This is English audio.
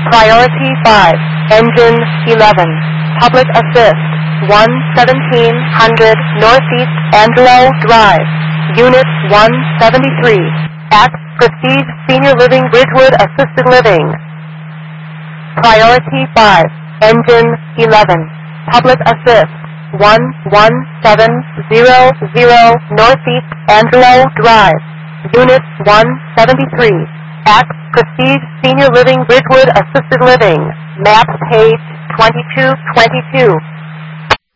Priority 5, Engine 11, Public Assist, 1700 Northeast Angelo Drive, Unit 173, at Prestige Senior Living Ridgewood Assisted Living. Priority 5, Engine 11, Public Assist, 11700 Northeast Angelo Drive, Unit 173, at Prestige Senior Living Ridgewood Assisted Living. Map page 2222.